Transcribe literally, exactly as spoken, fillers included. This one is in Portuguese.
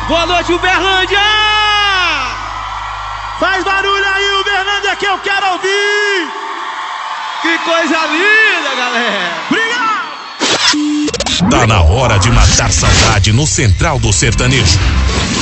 Boa noite, Uberlândia! Faz barulho aí, Uberlândia, que eu quero ouvir! Que coisa linda, galera! Obrigado! Tá na hora de matar saudade no Central do Sertanejo.